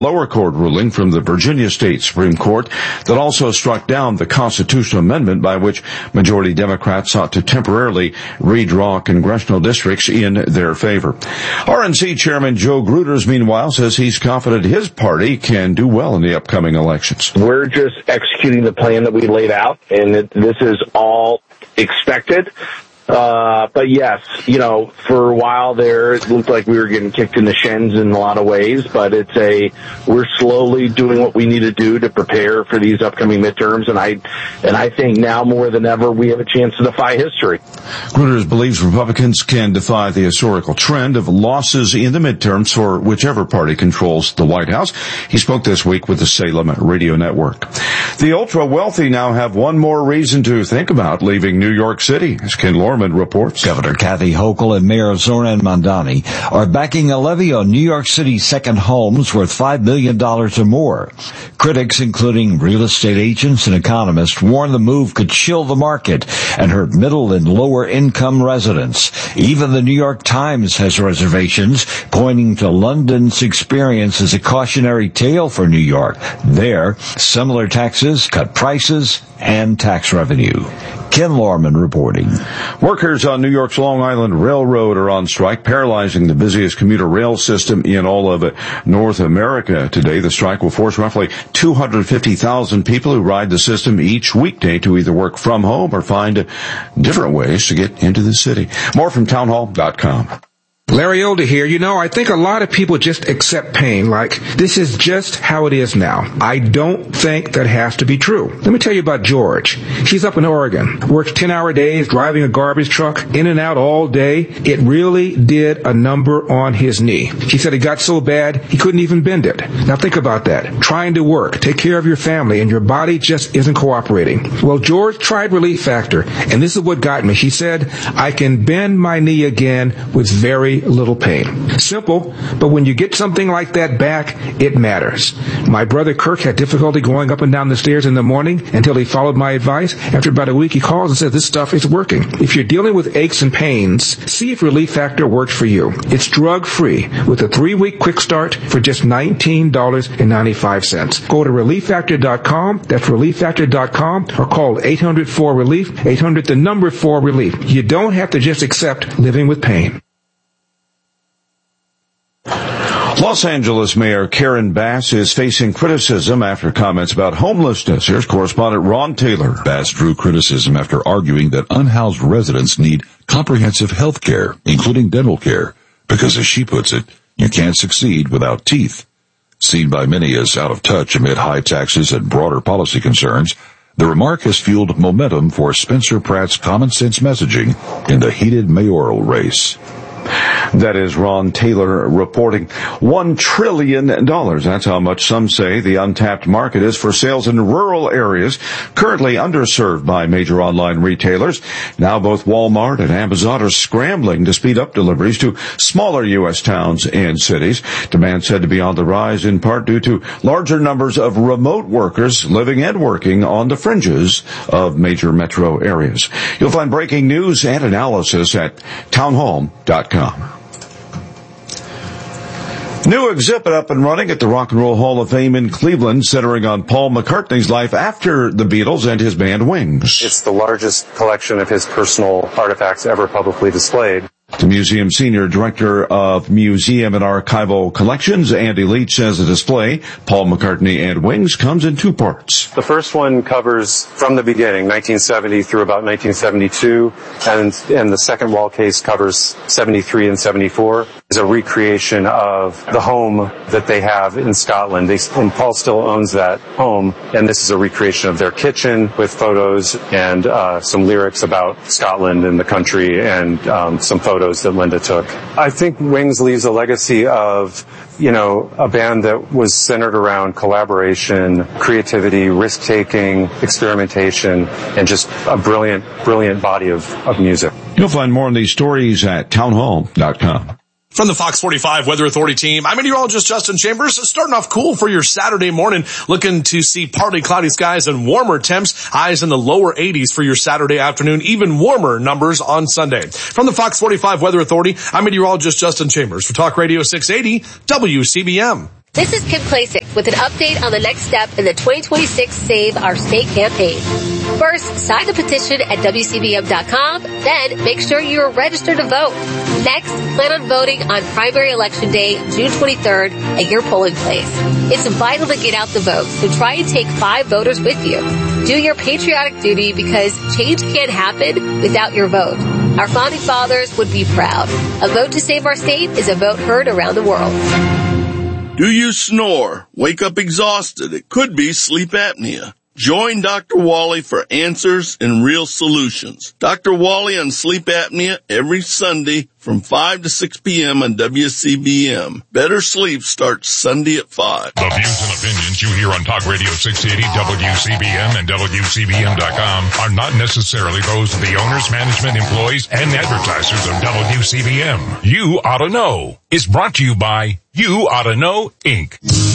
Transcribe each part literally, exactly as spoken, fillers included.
lower court ruling from the Virginia State Supreme Court that also struck down the constitutional amendment by which majority Democrats sought to temporarily redraw congressional districts in their favor. R N C Chairman Joe Gruters, meanwhile, says he's confident his party can do well in the upcoming elections. We're just executing the plan that we laid out, and it, this is all expected. Uh, but yes, you know, for a while there, it looked like we were getting kicked in the shins in a lot of ways, but it's a, we're slowly doing what we need to do to prepare for these upcoming midterms, and I, and I think now more than ever, we have a chance to defy history. Gruters believes Republicans can defy the historical trend of losses in the midterms for whichever party controls the White House. He spoke this week with the Salem Radio Network. The ultra-wealthy now have one more reason to think about leaving New York City, as Ken Lorman reports. Governor Kathy Hochul and Mayor Zoran Mandani are backing a levy on New York City's second homes worth five million dollars or more. Critics, including real estate agents and economists, warn the move could chill the market and hurt middle and lower income residents. Even the New York Times has reservations, pointing to London's experience as a cautionary tale for New York. There, similar taxes cut prices and tax revenue. Ken Lorman reporting. Workers on New York's Long Island Railroad are on strike, paralyzing the busiest commuter rail system in all of North America today. The strike will force roughly two hundred fifty thousand people who ride the system each weekday to either work from home or find different ways to get into the city. More from townhall dot com. Larry Older here. You know, I think a lot of people just accept pain like this is just how it is now. I don't think that has to be true. Let me tell you about George. She's up in Oregon, works ten-hour days, driving a garbage truck, in and out all day. It really did a number on his knee. She said it got so bad he couldn't even bend it. Now think about that. Trying to work, take care of your family, and your body just isn't cooperating. Well, George tried Relief Factor, and this is what got me. She said, I can bend my knee again with very little pain. Simple, but when you get something like that back, it matters. My brother Kirk had difficulty going up and down the stairs in the morning until he followed my advice. After about a week, he calls and says, this stuff is working. If you're dealing with aches and pains, see if Relief Factor works for you. It's drug-free with a three-week quick start for just nineteen dollars and ninety-five cents. Go to relief factor dot com, that's relief factor dot com, or call eight hundred four relief, eight hundred the number four relief. You don't have to just accept living with pain. Los Angeles Mayor Karen Bass is facing criticism after comments about homelessness. Here's correspondent Ron Taylor. Bass drew criticism after arguing that unhoused residents need comprehensive health care, including dental care, because as she puts it, you can't succeed without teeth. Seen by many as out of touch amid high taxes and broader policy concerns, the remark has fueled momentum for Spencer Pratt's common sense messaging in the heated mayoral race. That is Ron Taylor reporting. One trillion dollars. That's how much some say the untapped market is for sales in rural areas currently underserved by major online retailers. Now both Walmart and Amazon are scrambling to speed up deliveries to smaller U S towns and cities. Demand said to be on the rise in part due to larger numbers of remote workers living and working on the fringes of major metro areas. You'll find breaking news and analysis at townhall dot com. New exhibit up and running at the Rock and Roll Hall of Fame in Cleveland, centering on Paul McCartney's life after the Beatles and his band Wings. It's the largest collection of his personal artifacts ever publicly displayed. The museum senior director of Museum and Archival Collections, Andy Leach, says the display, Paul McCartney and Wings, comes in two parts. The first one covers from the beginning, nineteen seventy through about nineteen seventy-two, and, and the second wall case covers seventy-three and seventy-four. It's a recreation of the home that they have in Scotland. They, and Paul still owns that home, and this is a recreation of their kitchen with photos and uh, some lyrics about Scotland and the country, and um, some photos that Linda took. I think Wings leaves a legacy of, you know, a band that was centered around collaboration, creativity, risk-taking, experimentation, and just a brilliant, brilliant body of, of music. You'll find more on these stories at townhall dot com. From the Fox forty-five Weather Authority team, I'm meteorologist Justin Chambers. Starting off cool for your Saturday morning, looking to see partly cloudy skies and warmer temps. Highs in the lower eighties for your Saturday afternoon, even warmer numbers on Sunday. From the Fox forty-five Weather Authority, I'm meteorologist Justin Chambers for Talk Radio six eighty W C B M. This is Kim Klasick with an update on the next step in the twenty twenty-six Save Our State campaign. First, sign the petition at W C B M dot com, then make sure you're registered to vote. Next, plan on voting on primary election day, June twenty-third, at your polling place. It's vital to get out the vote, so try and take five voters with you. Do your patriotic duty because change can't happen without your vote. Our founding fathers would be proud. A vote to save our state is a vote heard around the world. Do you snore? Wake up exhausted? It could be sleep apnea. Join Doctor Wally for answers and real solutions. Doctor Wally on sleep apnea every Sunday from five to six p.m. on W C B M. Better sleep starts Sunday at five. The views and opinions you hear on Talk Radio six eighty, W C B M, and W C B M dot com are not necessarily those of the owners, management, employees, and advertisers of W C B M. You Ought to Know is brought to you by You Ought to Know, Incorporated.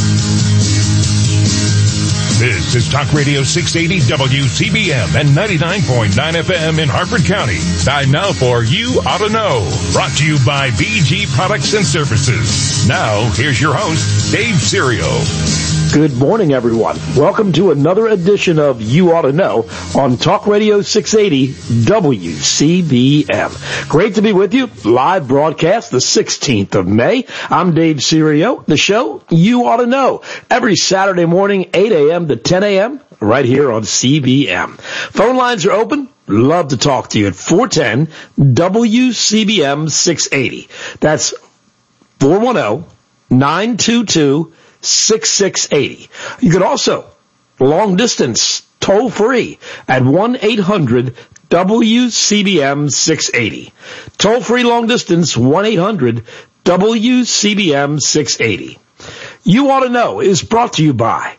This is Talk Radio six eighty W C B M and ninety-nine point nine F M in Harford County. Time now for You Ought to Know, brought to you by B G Products and Services. Now, here's your host, Dave Serio. Good morning, everyone. Welcome to another edition of You Ought to Know on Talk Radio six eighty W C B M. Great to be with you. Live broadcast the sixteenth of May. I'm Dave Serio. The show, You Ought to Know, every Saturday morning, eight a.m. to ten a.m. right here on C B M. Phone lines are open. Love to talk to you at four one zero W C B M six eighty. That's four one zero, nine two two, six six eight zero. You could also long distance toll free at one eight hundred W C B M six eighty. Toll free long distance one eight hundred W C B M six eighty. You Ought to Know is brought to you by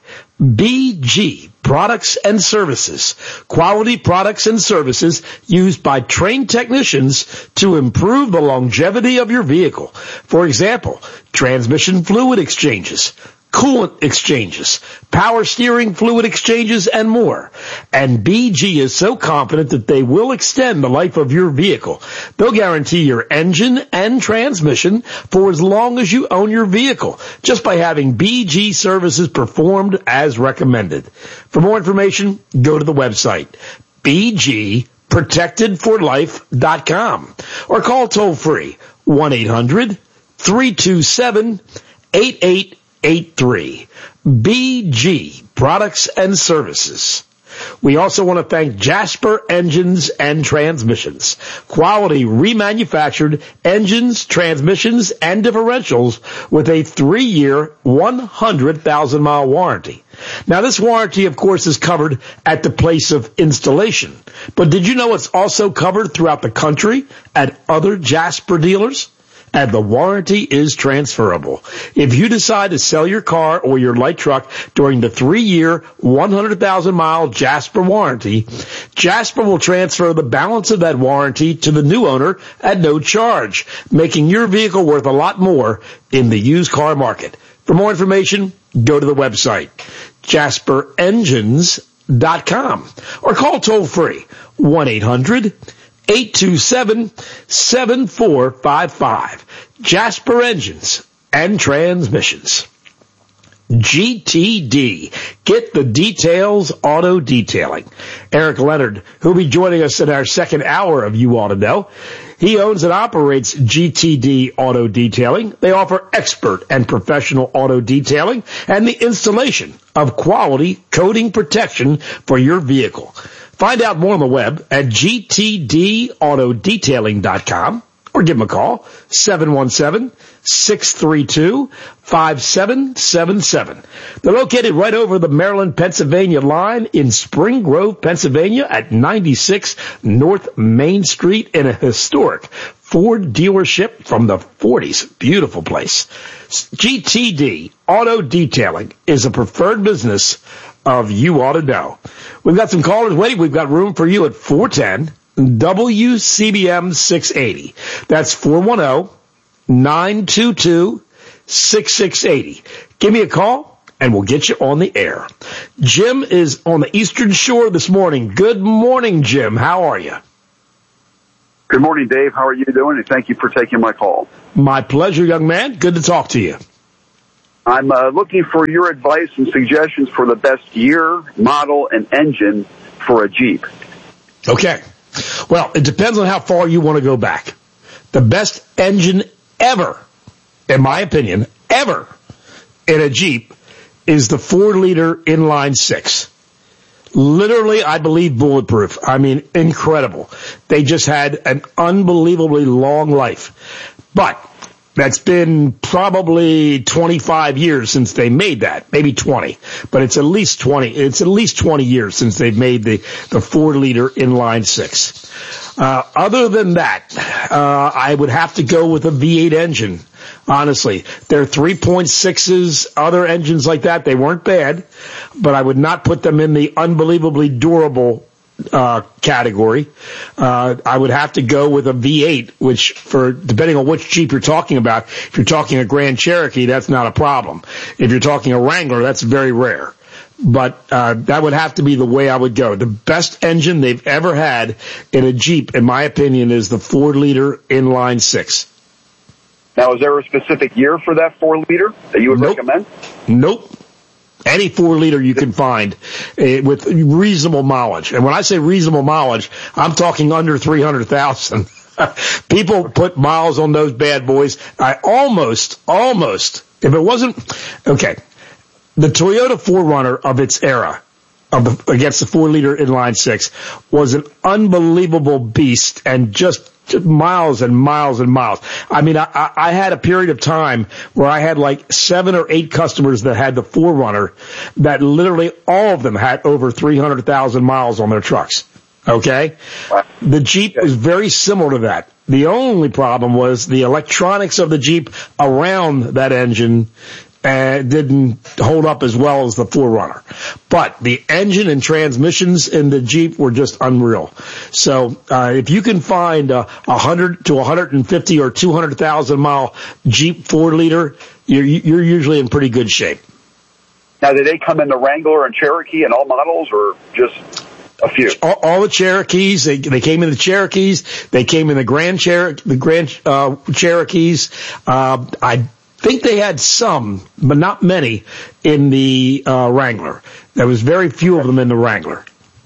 B G Products and Services. Quality products and services used by trained technicians to improve the longevity of your vehicle. For example, transmission fluid exchanges, coolant exchanges, power steering fluid exchanges, and more. And B G is so confident that they will extend the life of your vehicle. They'll guarantee your engine and transmission for as long as you own your vehicle, just by having B G services performed as recommended. For more information, go to the website, B G protected for life dot com, or call toll free one eight hundred three two seven eight eight eight three. B G Products and Services. We also want to thank Jasper Engines and Transmissions. Quality remanufactured engines, transmissions, and differentials with a three-year, one hundred thousand mile warranty. Now, this warranty, of course, is covered at the place of installation. But did you know it's also covered throughout the country at other Jasper dealers? And the warranty is transferable. If you decide to sell your car or your light truck during the three-year, one hundred thousand mile Jasper warranty, Jasper will transfer the balance of that warranty to the new owner at no charge, making your vehicle worth a lot more in the used car market. For more information, go to the website, jasper engines dot com, or call toll-free one eight hundred eight two seven seven four five five. Jasper Engines and Transmissions. G T D. Get the Details Auto Detailing. Eric Leonard, who'll be joining us in our second hour of You Ought to Know. He owns and operates G T D Auto Detailing. They offer expert and professional auto detailing and the installation of quality coating protection for your vehicle. Find out more on the web at G T D auto detailing dot com or give them a call, seven one seven, six three two, five seven seven seven. They're located right over the Maryland-Pennsylvania line in Spring Grove, Pennsylvania at ninety-six North Main Street in a historic Ford dealership from the forties. Beautiful place. G T D Auto Detailing is a preferred business of You Ought to Know. We've got some callers waiting. We've got room for you at four one zero W C B M six eighty. That's four one zero nine two two six six eight zero. Give me a call and we'll get you on the air. Jim is on the Eastern Shore this morning. Good morning, Jim. How are you? Good morning, Dave. How are you doing? And thank you for taking my call. My pleasure, young man. Good to talk to you. I'm uh, looking for your advice and suggestions for the best year, model, and engine for a Jeep. Okay. Well, it depends on how far you want to go back. The best engine ever, in my opinion, ever in a Jeep is the four-liter inline six. Literally, I believe, bulletproof. I mean, incredible. They just had an unbelievably long life. But that's been probably twenty-five years since they made that, maybe twenty, but it's at least twenty. It's at least twenty years since they've made the the four-liter inline six. Uh, other than that, uh, I would have to go with a V eight engine. Honestly, their three point sixes, other engines like that, they weren't bad, but I would not put them in the unbelievably durable uh category. Uh I would have to go with a V eight, which, for depending on which Jeep you're talking about, if you're talking a Grand Cherokee, that's not a problem. If you're talking a Wrangler, that's very rare. But uh that would have to be the way I would go. The best engine they've ever had in a Jeep, in my opinion, is the four-liter inline six. Now, is there a specific year for that four-liter that you would Nope. recommend? Nope. Any four-liter you can find uh, with reasonable mileage. And when I say reasonable mileage, I'm talking under three hundred thousand. People put miles on those bad boys. I almost, almost, if it wasn't, okay, the Toyota four runner of its era, of the, against the four-liter inline six, was an unbelievable beast and just miles and miles and miles. I mean, I, I had a period of time where I had like seven or eight customers that had the four runner that literally all of them had over three hundred thousand miles on their trucks. Okay? The Jeep is very similar to that. The only problem was the electronics of the Jeep around that engine uh, didn't hold up as well as the four runner. But the engine and transmissions in the Jeep were just unreal. So uh, if you can find a one hundred to one hundred fifty or two hundred thousand mile Jeep four-liter, you're, you're usually in pretty good shape. Now, did they come in the Wrangler and Cherokee and all models, or just a few? All, all the Cherokees, they, they came in the Cherokees, they came in the Grand Cherokee, the Grand uh, Cherokees. Uh, I think they had some, but not many, in the uh, Wrangler. There was very few of them in the Wrangler.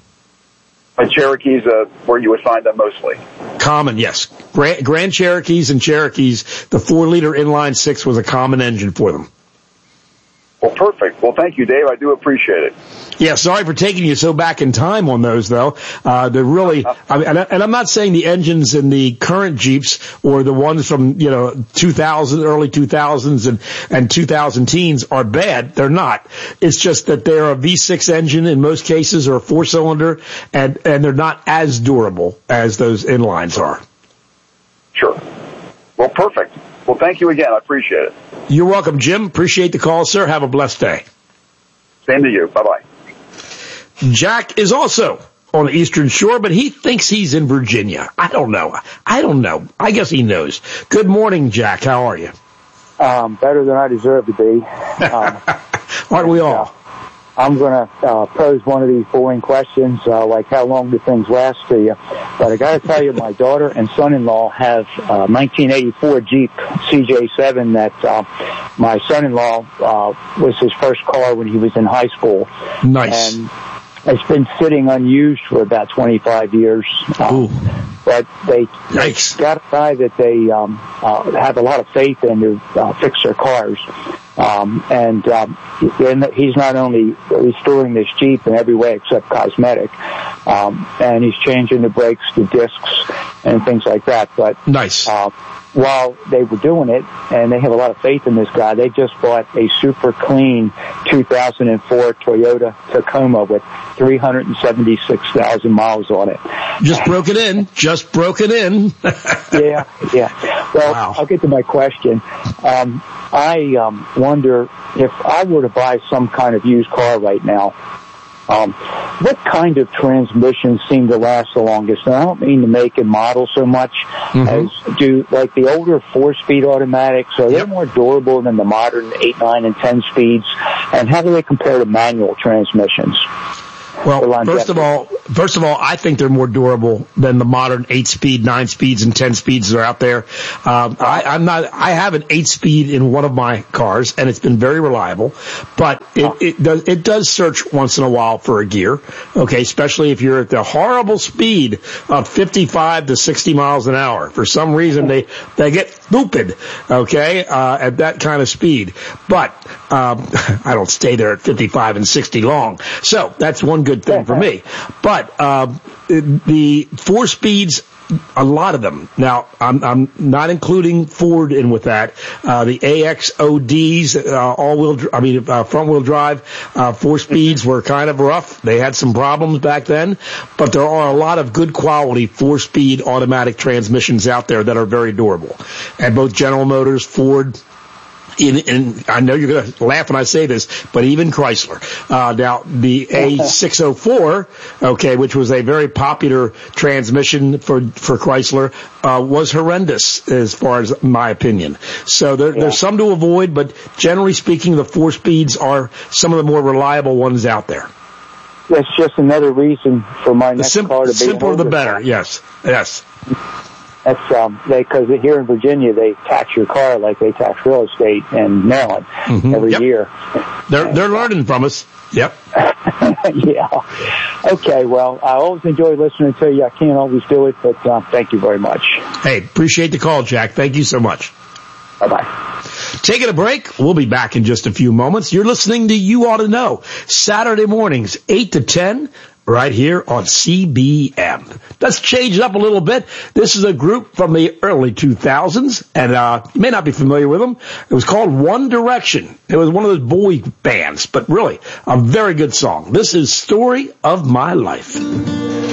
And Cherokees, uh, where you would find them mostly? Common, yes. Grand, Grand Cherokees and Cherokees, the four-liter inline six was a common engine for them. Well, perfect. Well, thank you, Dave. I do appreciate it. Yeah, sorry for taking you so back in time on those, though. Uh, they're really, I mean, and, I, and I'm not saying the engines in the current Jeeps or the ones from, you know, two thousand, early two thousands and, and two thousand teens are bad. They're not. It's just that they're a V six engine in most cases, or a four cylinder, and, and they're not as durable as those inlines are. Sure. Well, perfect. Well, thank you again. I appreciate it. You're welcome, Jim. Appreciate the call, sir. Have a blessed day. Same to you. Bye-bye. Jack is also on the Eastern Shore, but he thinks he's in Virginia. I don't know. I don't know. I guess he knows. Good morning, Jack. How are you? Um, better than I deserve to be. Um, Aren't we all? Uh, I'm going to uh, pose one of these boring questions, uh, like how long do things last to you? But I got to tell you, my daughter and son-in-law have a nineteen eighty-four Jeep C J seven that uh, my son-in-law uh, was his first car when he was in high school. Nice. And it's been sitting unused for about twenty-five years. Ooh. But they Yikes. got a guy that they um, uh, have a lot of faith in to uh, fix their cars. Um, and um, he's not only restoring this Jeep in every way except cosmetic, um, and he's changing the brakes, the discs, and things like that. But nice. Uh, while they were doing it, and they have a lot of faith in this guy, they just bought a super clean two thousand four Toyota Tacoma with three hundred seventy-six thousand miles on it. Just broke it in. Just broke it in. yeah, yeah. Well, wow. I'll get to my question. Um, I um, wonder if I were to buy some kind of used car right now, um, what kind of transmissions seem to last the longest? And I don't mean the make and model so much mm-hmm. as do like the older four-speed automatics. Are yep. they more durable than the modern eight, nine, and ten speeds? And how do they compare to manual transmissions? Well, first of all, first of all, I think they're more durable than the modern eight-speed, nine-speeds, and ten-speeds that are out there. Um, I, I'm not. I have an eight-speed in one of my cars, and it's been very reliable. But it, it does it does search once in a while for a gear. Okay, especially if you're at the horrible speed of fifty-five to sixty miles an hour. For some reason, they they get stupid. Okay, uh, at that kind of speed. But um, I don't stay there at fifty-five and sixty long. So that's one good thing for me. But uh, the four speeds, a lot of them. Now, I'm, I'm not including Ford in with that. Uh, the A X O Ds, uh, all-wheel, I mean, uh, front-wheel drive, uh, four speeds were kind of rough. They had some problems back then, but there are a lot of good quality four-speed automatic transmissions out there that are very durable. And both General Motors, Ford, In, in, I know you're going to laugh when I say this, but even Chrysler. Uh, now, the A six oh four, okay, which was a very popular transmission for, for Chrysler, uh, was horrendous as far as my opinion. So there, yeah. there's some to avoid, but generally speaking, the four speeds are some of the more reliable ones out there. That's just another reason for my next sim- car to be simpler the better. Yes, yes. That's um, they because here in Virginia they tax your car like they tax real estate in Maryland mm-hmm. every yep. year. They're they're learning from us. Yep. Yeah. Okay. Well, I always enjoy listening to you. I can't always do it, but uh, thank you very much. Hey, appreciate the call, Jack. Thank you so much. Bye bye. Taking a break. We'll be back in just a few moments. You're listening to You Ought to Know, Saturday mornings, eight to ten, right here on C B M. Let's change it up a little bit. This is a group from the early two thousands, and uh, you may not be familiar with them. It was called One Direction. It was one of those boy bands, but really a very good song. This is Story of My Life.